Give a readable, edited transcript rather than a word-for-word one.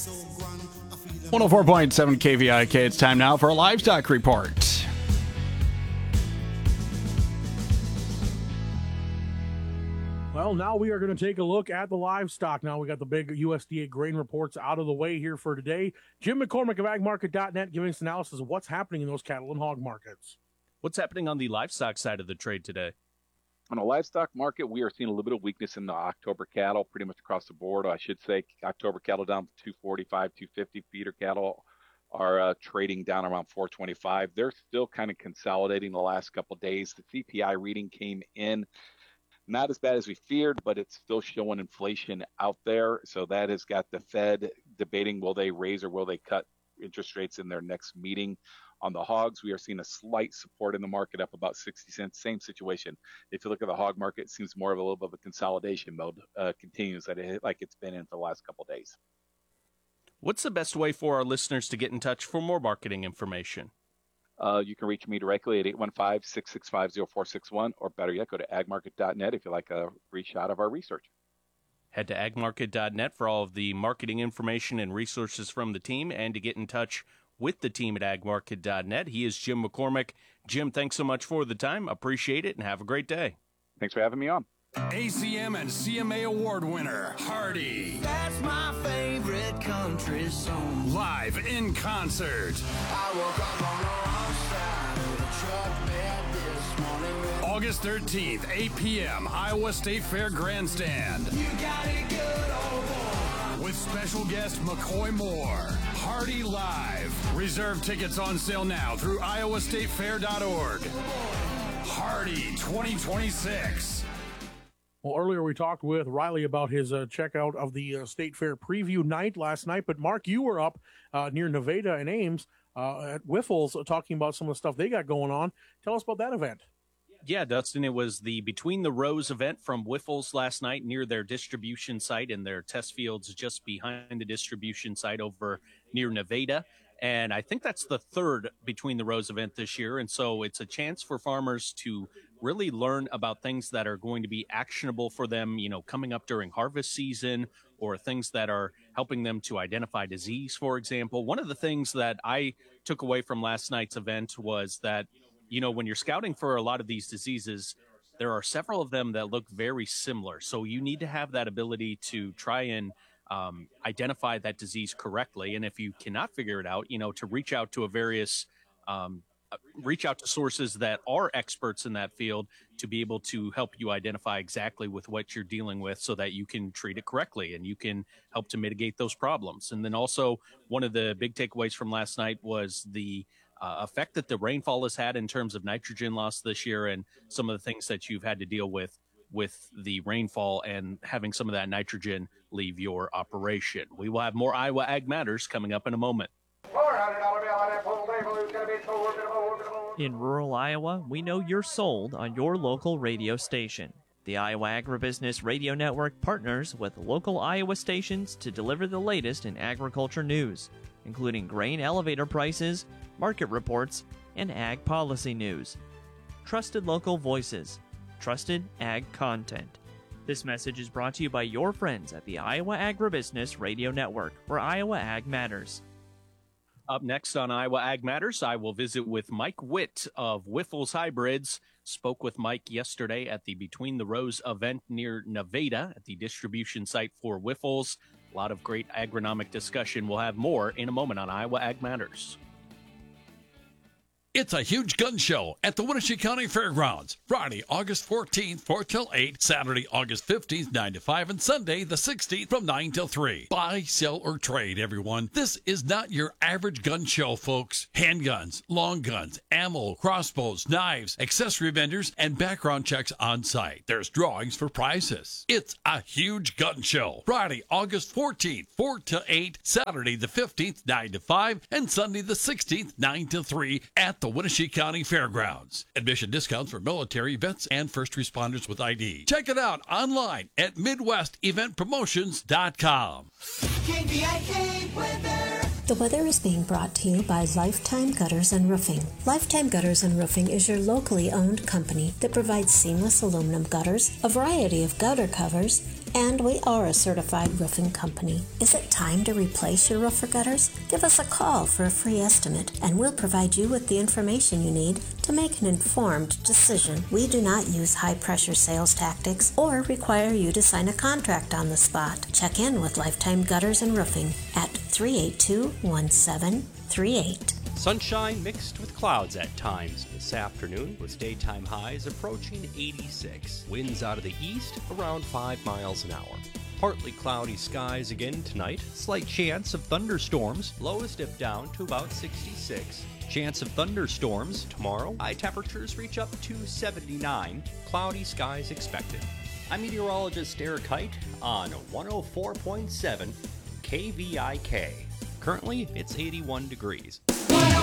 104.7 KVIK. It's time now for a livestock report. Well, now we are going to take a look at the livestock. Now we got the big USDA grain reports out of the way here for today. Jim McCormick of agmarket.net giving us analysis of what's happening in those cattle and hog markets. What's happening on the livestock side of the trade today? On the livestock market, we are seeing a little bit of weakness in the October cattle pretty much across the board. I should say October cattle down 245, 250. Feeder cattle are trading down around 425. They're still kind of consolidating the last couple of days. The CPI reading came in not as bad as we feared, but it's still showing inflation out there. So that has got the Fed debating, will they raise or will they cut interest rates in their next meeting. On the hogs, we are seeing a slight support in the market, up about 60 cents. Same situation. If you look at the hog market, it seems more of a little bit of a consolidation mode continues like it's been in for the last couple of days. What's the best way for our listeners to get in touch for more marketing information? You can reach me directly at 815-665-0461, or better yet, go to agmarket.net if you like a free shot of our research. Head to agmarket.net for all of the marketing information and resources from the team, and to get in touch with the team at agmarket.net. He is Jim McCormick. Jim, thanks so much for the time. Appreciate it, and have a great day. Thanks for having me on. ACM and CMA award winner, Hardy. That's my favorite country song. Live in concert. I woke up on the wrong side of the truck bed this morning. August 13th, 8 p.m., Iowa State Fair Grandstand. You got it good, old boy. With special guest McCoy Moore. Hardy Live. Reserve tickets on sale now through iowastatefair.org. Hardy 2026. Well, earlier we talked with Riley about his checkout of the State Fair preview night last night. But, Mark, you were up near Nevada and Ames at Wyffels talking about some of the stuff they got going on. Tell us about that event. Yeah, Dustin, it was the Between the Rows event from Wyffels last night near their distribution site and their test fields just behind the distribution site over near Nevada. And I think that's the third Between the Rows event this year. And so it's a chance for farmers to really learn about things that are going to be actionable for them, you know, coming up during harvest season, or things that are helping them to identify disease, for example. One of the things that I took away from last night's event was that, you know, when you're scouting for a lot of these diseases, there are several of them that look very similar. So you need to have that ability to try and identify that disease correctly. And if you cannot figure it out, you know, to reach out to reach out to sources that are experts in that field to be able to help you identify exactly with what you're dealing with so that you can treat it correctly and you can help to mitigate those problems. And then also one of the big takeaways from last night was the effect that the rainfall has had in terms of nitrogen loss this year, and some of the things that you've had to deal with the rainfall and having some of that nitrogen leave your operation. We will have more Iowa Ag Matters coming up in a moment. In rural Iowa, we know you're sold on your local radio station. The Iowa Agribusiness Radio Network partners with local Iowa stations to deliver the latest in agriculture news, including grain elevator prices, market reports, and ag policy news. Trusted local voices. Trusted ag content. This message is brought to you by your friends at the Iowa Agribusiness Radio Network, where Iowa Ag matters. Up next on Iowa Ag Matters, I will visit with Mike Witt of Wyffels Hybrids. Spoke with Mike yesterday at the Between the Rows event near Nevada at the distribution site for Wyffels. A lot of great agronomic discussion. We'll have more in a moment on Iowa Ag Matters. It's a huge gun show at the Wenatchee County Fairgrounds. Friday, August 14th, 4 till 8. Saturday, August 15th, 9 to 5. And Sunday, the 16th, from 9 till 3. Buy, sell, or trade, everyone. This is not your average gun show, folks. Handguns, long guns, ammo, crossbows, knives, accessory vendors, and background checks on site. There's drawings for prizes. It's a huge gun show. Friday, August 14th, 4 till 8. Saturday, the 15th, 9 to 5. And Sunday, the 16th, 9 till 3 at the Wenatchee County Fairgrounds. Admission discounts for military, vets, and first responders with ID. Check it out online at MidwestEventPromotions.com. KVIK weather. The weather is being brought to you by Lifetime Gutters and Roofing. Lifetime Gutters and Roofing is your locally owned company that provides seamless aluminum gutters, a variety of gutter covers, And we are a certified roofing company. Is it time to replace your roof or gutters? Give us a call for a free estimate, and we'll provide you with the information you need to make an informed decision. We do not use high-pressure sales tactics or require you to sign a contract on the spot. Check in with Lifetime Gutters and Roofing at 382-1738. Sunshine mixed with clouds at times this afternoon, with daytime highs approaching 86. Winds out of the east around 5 miles an hour. Partly cloudy skies again tonight. Slight chance of thunderstorms. Lows dip down to about 66. Chance of thunderstorms tomorrow. High temperatures reach up to 79. Cloudy skies expected. I'm meteorologist Eric Height on 104.7 KVIK. Currently, it's 81 degrees.